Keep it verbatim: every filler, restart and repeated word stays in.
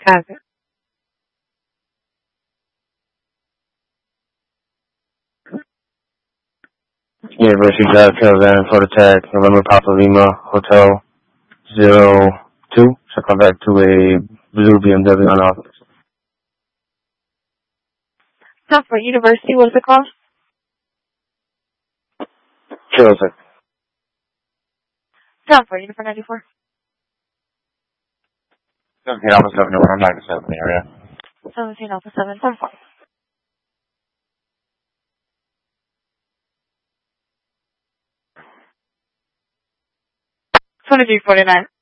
Okay. University Drive, Caravan, Prototype, November Papa Lima, Hotel zero two. So come back to a blue B M W on office. Comfort University, what is it called? Joseph. Comfort, Uniform ninety-four. seventeen Alpha seven, November ninety-seven area. seventeen Alpha seven, Comfort. twenty-three forty-nine.